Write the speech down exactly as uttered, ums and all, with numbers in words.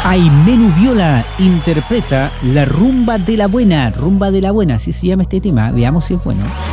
Aimenu Viola interpreta La Rumba de la Buena, Rumba de la Buena, así se llama este tema, veamos si es bueno.